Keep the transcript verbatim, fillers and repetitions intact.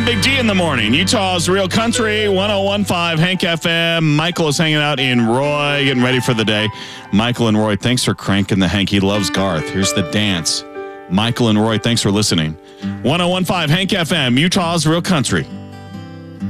I'm Big D in the morning. Utah's Real Country, one oh one point five Hank F M. Michael is hanging out in Roy, getting ready for the day. Michael and Roy, thanks for cranking the Hank. He loves Garth. Here's the dance. Michael and Roy, thanks for listening. one oh one point five Hank F M, Utah's Real Country.